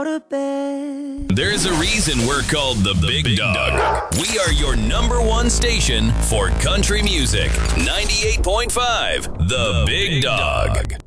There's a reason we're called the Big Dog. We are your #1 station for country music. 98.5, The Big Dog.